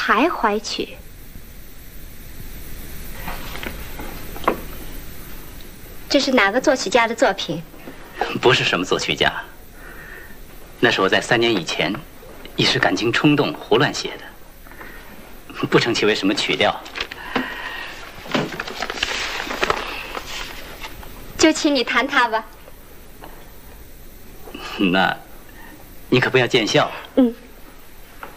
徘徊曲。这是哪个作曲家的作品？ 不是什么作曲家，那是我在3年以前一时感情冲动胡乱写的，不称其为什么曲调。 就请你弹它吧。 那，你可不要见笑。 嗯。